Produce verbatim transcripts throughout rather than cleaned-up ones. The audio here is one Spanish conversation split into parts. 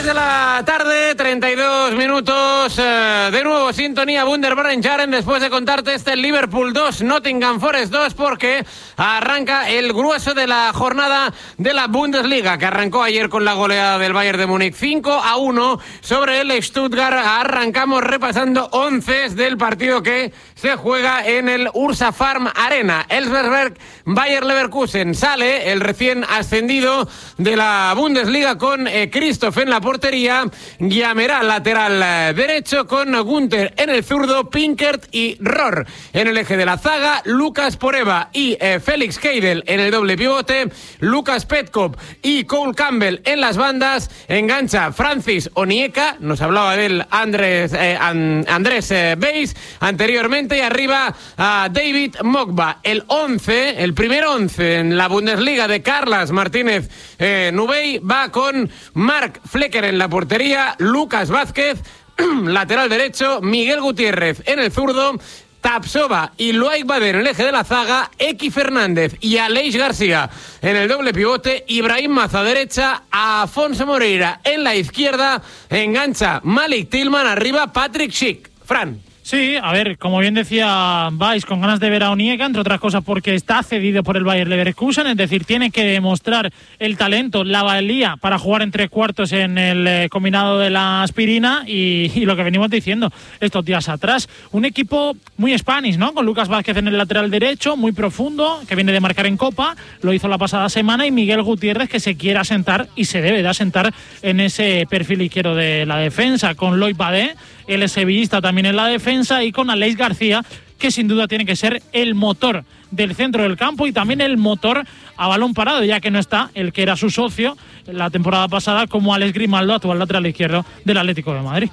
seis de la tarde, treinta y dos minutos. Eh, de nuevo, sintonía Wunderbar-Jaren después de contarte este Liverpool dos, Nottingham Forest dos, porque arranca el grueso de la jornada de la Bundesliga, que arrancó ayer con la goleada del Bayern de Múnich cinco a uno sobre el Stuttgart. Arrancamos repasando once del partido que se juega en el Ursa Farm Arena. Elversberg, Bayer Leverkusen. Sale el recién ascendido de la Bundesliga con eh, Christoph en la portería, Guiamerá lateral eh, derecho con Gunther en el zurdo, Pinkert y Rohr en el eje de la zaga, Lucas Poreva y eh, Felix Keidel en el doble pivote, Lucas Petkov y Cole Campbell en las bandas, engancha Francis Onyeka, nos hablaba del Andrés, eh, And, Andrés eh, Beis anteriormente, y arriba a David Mogba. El once, el primer once en la Bundesliga de Carlas Martínez eh, Nubey va con Mark Flecker en la portería, Lucas Vázquez lateral derecho, Miguel Gutiérrez en el zurdo, Tapsova y Loic Bader en el eje de la zaga, Eki Fernández y Aleix García en el doble pivote, Ibrahim Maza derecha, Afonso Moreira en la izquierda, engancha Malik Tillman, arriba Patrick Schick. Fran. Sí, a ver, como bien decía Weiss, con ganas de ver a Onyeka, entre otras cosas porque está cedido por el Bayer Leverkusen, es decir, tiene que demostrar el talento, la valía para jugar en tres cuartos en el eh, combinado de la aspirina y, y lo que venimos diciendo estos días atrás. Un equipo muy Spanish, ¿no? Con Lucas Vázquez en el lateral derecho, muy profundo, que viene de marcar en Copa, lo hizo la pasada semana, y Miguel Gutiérrez, que se quiere asentar y se debe de asentar en ese perfil izquierdo de la defensa, con Loic Bader, el sevillista también en la defensa, y con Aleix García, que sin duda tiene que ser el motor del centro del campo y también el motor a balón parado, ya que no está el que era su socio la temporada pasada, como Alex Grimaldo, actual lateral izquierdo del Atlético de Madrid.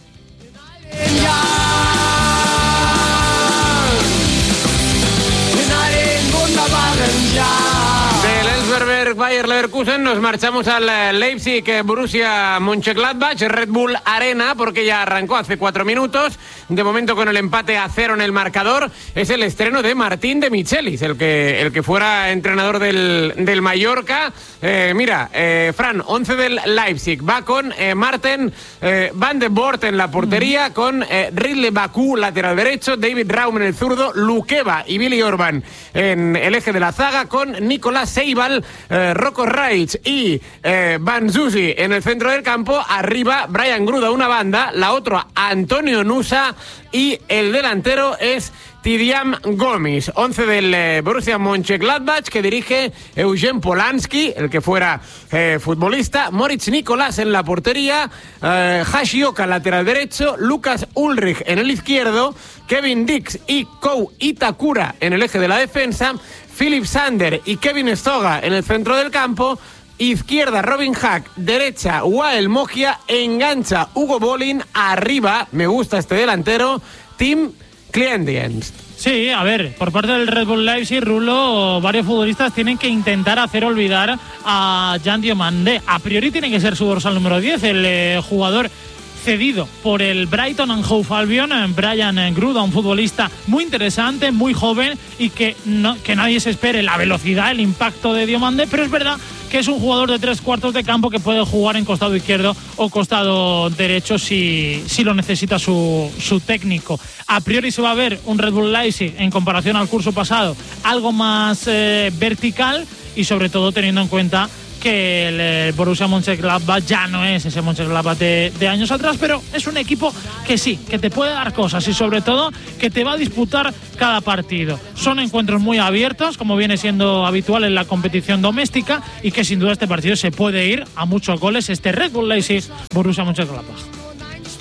Bayer Leverkusen nos marchamos al Leipzig Borussia Mönchengladbach, Red Bull Arena, porque ya arrancó hace cuatro minutos. De momento con el empate a cero en el marcador. Es el estreno de Martín de Michelis, el que, el que fuera entrenador del, del Mallorca. Eh, mira, eh, Fran, once del Leipzig, va con eh, Marten eh, Van de Boort en la portería, mm. con eh, Ridley Baku lateral derecho, David Raum en el zurdo, Lukeba y Billy Orban en el eje de la zaga, con Nicolás Seibal, eh, Rocco Reich y eh, Van Zusi en el centro del campo. Arriba Brian Gruda una banda, la otra Antonio Nusa, y el delantero es Tidiam Gomis. once del eh, Borussia Mönchengladbach, que dirige Eugen Polanski, el que fuera eh, futbolista, Moritz Nicolás en la portería, eh, Hashioka lateral derecho, Lucas Ulrich en el izquierdo, Kevin Dix y Kou Itakura en el eje de la defensa, Philip Sander y Kevin Stoga en el centro del campo. Izquierda Robin Hack, derecha Wael Mogia, engancha Hugo Bolin, arriba, me gusta este delantero, Tim Kliendienst. Sí, a ver, por parte del Red Bull Leipzig, Rulo, varios futbolistas tienen que intentar hacer olvidar a Jan Diomande. A priori tiene que ser su dorsal número diez, el eh, jugador cedido por el Brighton and Hove Albion, Brian Gruda, un futbolista muy interesante, muy joven, y que, no, que nadie se espere la velocidad, el impacto de Diomande, pero es verdad que es un jugador de tres cuartos de campo que puede jugar en costado izquierdo o costado derecho si, si lo necesita su, su técnico. A priori se va a ver un Red Bull Leipzig, en comparación al curso pasado, algo más eh, vertical, y sobre todo teniendo en cuenta que el, el Borussia Mönchengladbach ya no es ese Mönchengladbach de, de años atrás, pero es un equipo que sí, que te puede dar cosas y sobre todo que te va a disputar cada partido. Son encuentros muy abiertos, como viene siendo habitual en la competición doméstica, y que sin duda este partido se puede ir a muchos goles, este Red Bull Leipzig Borussia Mönchengladbach.